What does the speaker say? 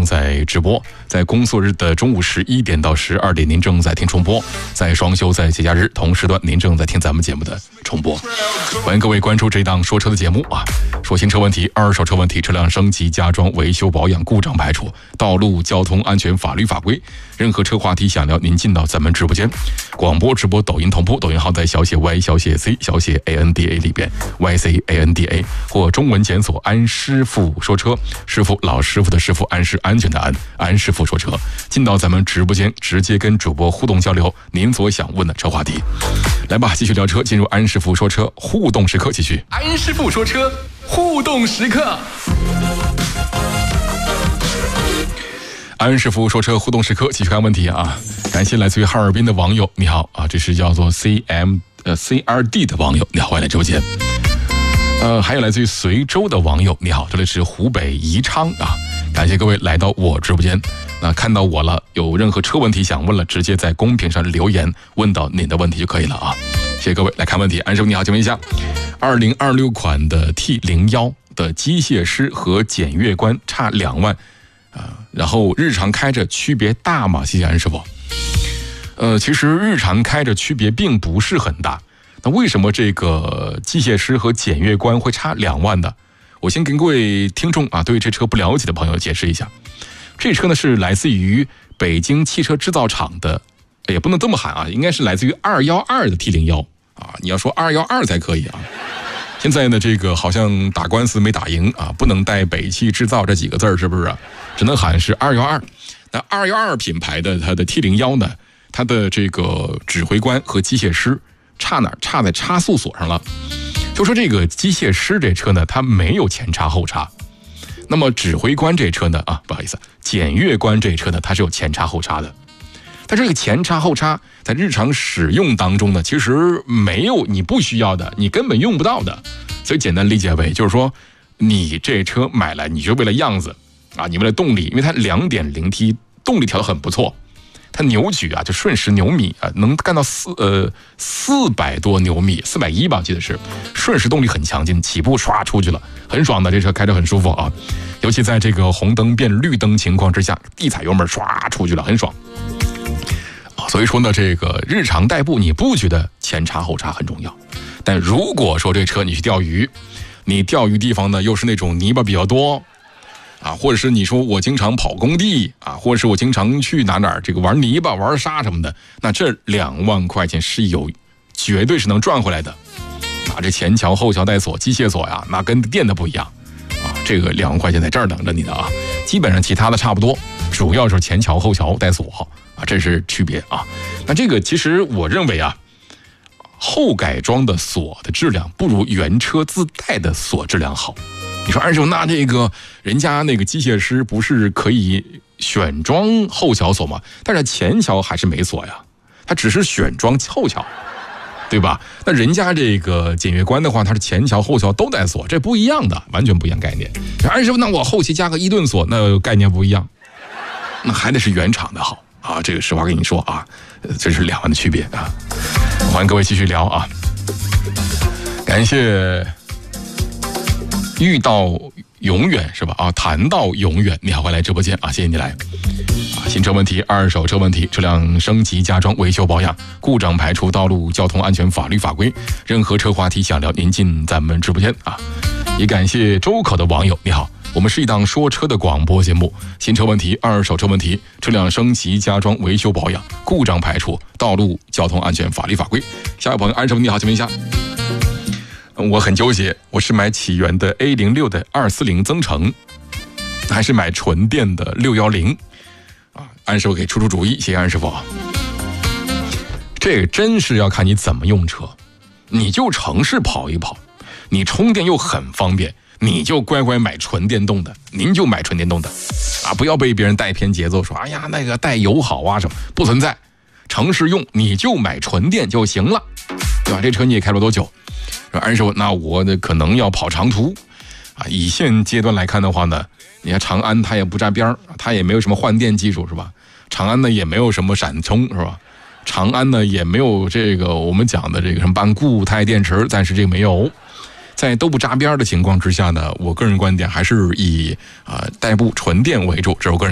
正在直播，在工作日的中午11点到12点您正在听重播，在双休在节假日同时段您正在听咱们节目的重播。欢迎各位关注这档说车的节目啊，说新车问题、二手车问题、车辆升级、加装、维修保养、故障排除、道路交通安全、法律法规，任何车话题想聊，您进到咱们直播间。广播直播抖音同步，抖音号在小写 Y 小写 C 小写 ANDA 里边 YCANDA 或中文检索安师傅说车，师傅老师傅的师傅，安是安全的安，安师傅说车，进到咱们直播间直接跟主播互动交流您所想问的车话题。来吧，继续聊车，进入安师傅说车互动时刻，继续安师傅说车互动时刻。 安师傅说车互动时刻，继续看问题啊！感谢来自于哈尔滨的网友，你好啊，这是叫做 CRD 的网友，你好，欢迎来直播间。还有来自于随州的网友，你好，这里是湖北宜昌啊，感谢各位来到我直播间。那看到我了，有任何车问题想问了，直接在公屏上留言问到您的问题就可以了啊！谢谢各位来看问题。安师傅你好，请问一下，2026款的 T01的机械师和检阅官差2万。然后日常开着区别大吗？谢谢安师傅。其实日常开着区别并不是很大。那为什么这个机械师和检阅官会差2万呢？我先跟各位听众啊，对这车不了解的朋友解释一下。这车呢是来自于北京汽车制造厂的，也不能这么喊啊，应该是来自于212的 T01啊，你要说212才可以啊。现在呢，这个好像打官司没打赢啊，不能带北汽制造这几个字，是不是啊？只能喊是212。那212品牌的它的 T01呢，它的这个指挥官和机械师差哪儿？差在差速锁上了。就说这个机械师这车呢，它没有前叉后叉。那么指挥官这车呢，不好意思，检阅官这车呢，它是有前叉后叉的。但这个前叉后叉在日常使用当中呢，其实没有你不需要的，你根本用不到的。所以简单理解为就是说，你这车买来你就为了样子啊，你为了动力，因为它 2.0T 动力调得很不错，它扭矩啊就瞬时牛米啊，能干到400多牛米，410吧，我记得是瞬时动力很强劲，起步唰出去了，很爽的，这车开着很舒服啊。尤其在这个红灯变绿灯情况之下，一踩油门唰出去了，很爽。所以说呢，这个日常代步你不觉得前叉后叉很重要，但如果说这车你去钓鱼，你钓鱼地方呢又是那种泥巴比较多啊，或者是你说我经常跑工地啊，或者是我经常去哪这个玩泥巴玩沙什么的，那这2万块钱是绝对是能赚回来的啊！这前桥后桥带锁机械锁呀，那跟电的不一样啊，这个2万块钱在这儿等着你的啊，基本上其他的差不多，主要是前桥后桥带锁啊，这是区别啊。那这个其实我认为啊，后改装的锁的质量不如原车自带的锁质量好。你说安师傅，那这个人家那个机械师不是可以选装后桥锁吗？但是前桥还是没锁呀，它只是选装后桥，对吧？那人家这个检阅官的话，它是前桥后桥都带锁，这不一样的，完全不一样概念。安师傅，那我后期加个1顿锁，那概念不一样，那还得是原厂的好啊，这个实话跟你说啊，这是2万的区别啊。欢迎各位继续聊啊，感谢遇到永远是吧？啊，谈到永远，你好，欢迎来直播间啊，谢谢你来啊。新车问题、二手车问题、车辆升级、加装、维修保养、故障排除、道路交通安全、法律法规，任何车话题想聊，您进咱们直播间啊。也感谢周口的网友，你好。我们是一档说车的广播节目，新车问题、二手车问题、车辆升级、加装、维修保养、故障排除、道路交通安全、法律法规。下一位朋友安师傅你好，请问一下，我很纠结，我是买启源的 A06的240增程，还是买纯电的610啊？安师傅给出主意，谢谢安师傅啊。这个真是要看你怎么用车，你就城市跑一跑，你充电又很方便，你就乖乖买纯电动的，您就买纯电动的啊，不要被别人带偏节奏，说哎呀那个带油好啊什么，不存在，城市用你就买纯电就行了，对吧？这车你也开了多久？说安师傅，那我可能要跑长途啊。以现阶段来看的话呢，你看长安它也不沾边，它也没有什么换电技术是吧？长安呢也没有什么闪充是吧？长安呢也没有这个我们讲的这个什么半固态电池，暂时这个没有。在都不扎边的情况之下呢，我个人观点还是以代步纯电为主，这是我个人